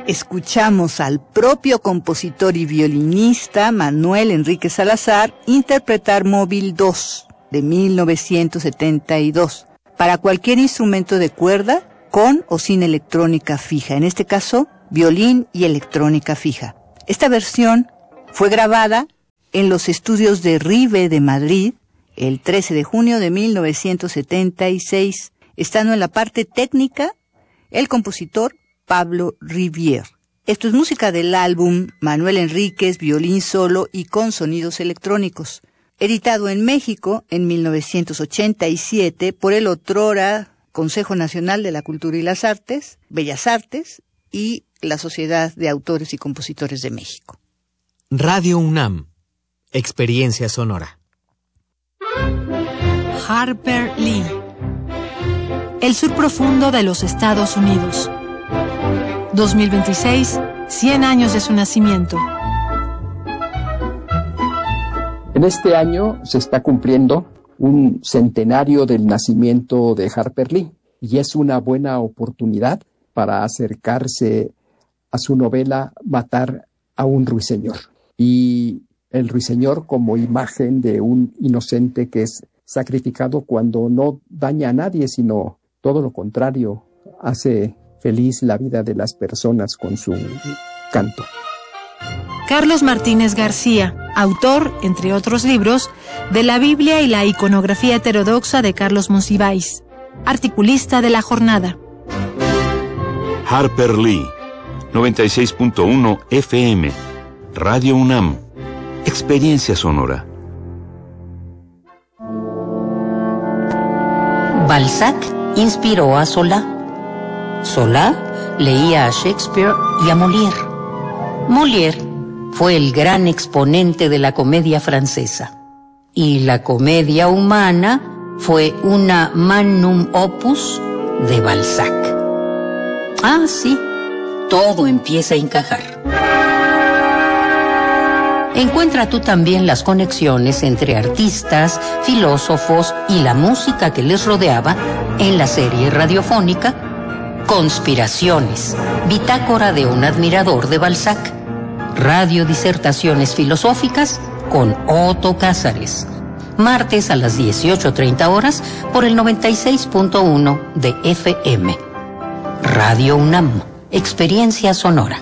Escuchamos al propio compositor y violinista Manuel Enrique Salazar interpretar Móvil 2 de 1972 para cualquier instrumento de cuerda con o sin electrónica fija, en este caso violín y electrónica fija. Esta versión fue grabada en los estudios de Rive de Madrid el 13 de junio de 1976, estando en la parte técnica el compositor Pablo Rivière. Esto es música del álbum Manuel Enríquez, violín solo y con sonidos electrónicos, editado en México en 1987 por el otrora Consejo Nacional de la Cultura y las Artes, Bellas Artes y la Sociedad de Autores y Compositores de México. Radio UNAM, experiencia sonora. Harper Lee. El sur profundo de los Estados Unidos. 2026, 100 años de su nacimiento. En este año se está cumpliendo un centenario del nacimiento de Harper Lee y es una buena oportunidad para acercarse a su novela Matar a un ruiseñor. Y el ruiseñor como imagen de un inocente que es sacrificado cuando no daña a nadie, sino todo lo contrario, hace feliz la vida de las personas con su canto. Carlos Martínez García, autor, entre otros libros, de la Biblia y la iconografía heterodoxa de Carlos Monsiváis, articulista de La Jornada. Harper Lee, 96.1 FM, Radio UNAM, experiencia sonora. Balzac inspiró a Solá. Solá leía a Shakespeare y a Molière. Molière fue el gran exponente de la comedia francesa. Y la comedia humana fue una magnum opus de Balzac. Ah, sí, todo empieza a encajar. Encuentra tú también las conexiones entre artistas, filósofos y la música que les rodeaba en la serie radiofónica Conspiraciones, bitácora de un admirador de Balzac. Radiodisertaciones filosóficas con Otto Cázares. Martes a las 18:30 horas por el 96.1 de FM. Radio UNAM, experiencia sonora.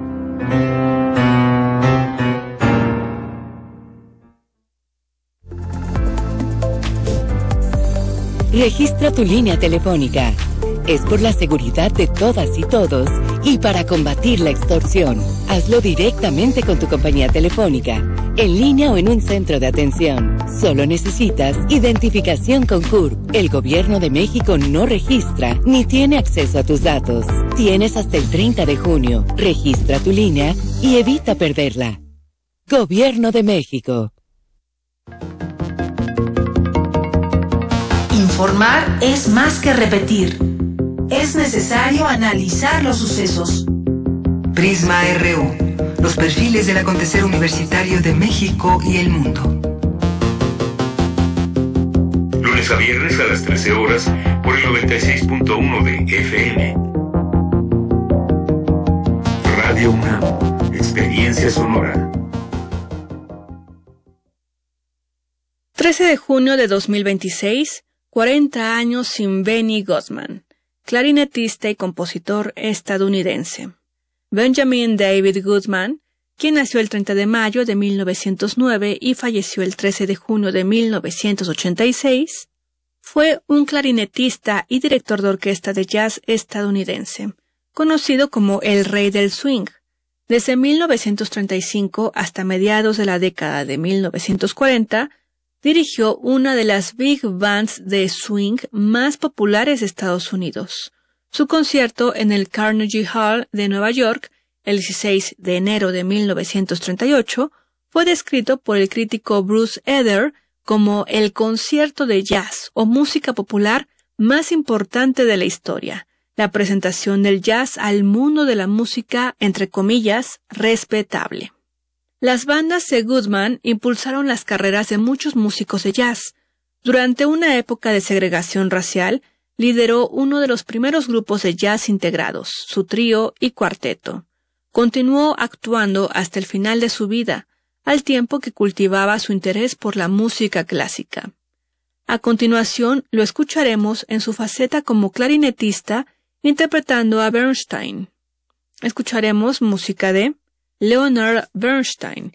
Registra tu línea telefónica. Es por la seguridad de todas y todos y para combatir la extorsión. Hazlo directamente con tu compañía telefónica, en línea o en un centro de atención. Solo necesitas identificación con CURP. El Gobierno de México no registra ni tiene acceso a tus datos. Tienes hasta el 30 de junio. Registra tu línea y evita perderla. Gobierno de México. Informar es más que repetir. Es necesario analizar los sucesos. Prisma RU, los perfiles del acontecer universitario de México y el mundo. Lunes a viernes a las 13 horas por el 96.1 de FM. Radio UNAM, experiencia sonora. 13 de junio de 2026, 40 años sin Benny Goodman, clarinetista y compositor estadounidense. Benjamin David Goodman, quien nació el 30 de mayo de 1909 y falleció el 13 de junio de 1986, fue un clarinetista y director de orquesta de jazz estadounidense, conocido como el Rey del Swing. Desde 1935 hasta mediados de la década de 1940, dirigió una de las big bands de swing más populares de Estados Unidos. Su concierto en el Carnegie Hall de Nueva York, el 16 de enero de 1938, fue descrito por el crítico Bruce Eder como el concierto de jazz o música popular más importante de la historia, la presentación del jazz al mundo de la música, entre comillas, respetable. Las bandas de Goodman impulsaron las carreras de muchos músicos de jazz. Durante una época de segregación racial, lideró uno de los primeros grupos de jazz integrados, su trío y cuarteto. Continuó actuando hasta el final de su vida, al tiempo que cultivaba su interés por la música clásica. A continuación, lo escucharemos en su faceta como clarinetista, interpretando a Bernstein. Escucharemos música de Leonard Bernstein,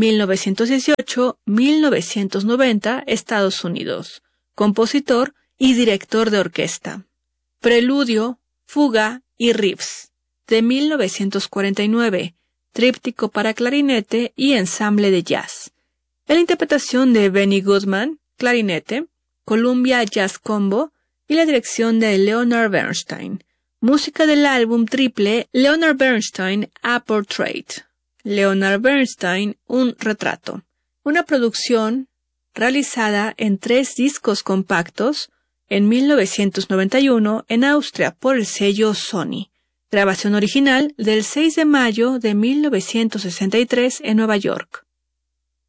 1918-1990, Estados Unidos, compositor y director de orquesta. Preludio, Fuga y Riffs, de 1949, tríptico para clarinete y ensamble de jazz. En la interpretación de Benny Goodman, clarinete, Columbia Jazz Combo y la dirección de Leonard Bernstein. Música del álbum triple Leonard Bernstein A Portrait. Leonard Bernstein, un retrato. Una producción realizada en 3 discos compactos en 1991 en Austria por el sello Sony. Grabación original del 6 de mayo de 1963 en Nueva York.